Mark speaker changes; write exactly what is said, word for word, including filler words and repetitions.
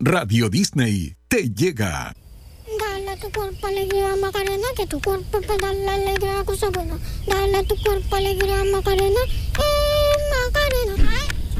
Speaker 1: Radio Disney te llega.
Speaker 2: Dale a tu cuerpo alegría, Macarena, que tu cuerpo para dar la alegría a cosa buena. Dale a tu cuerpo alegría, Macarena, eh.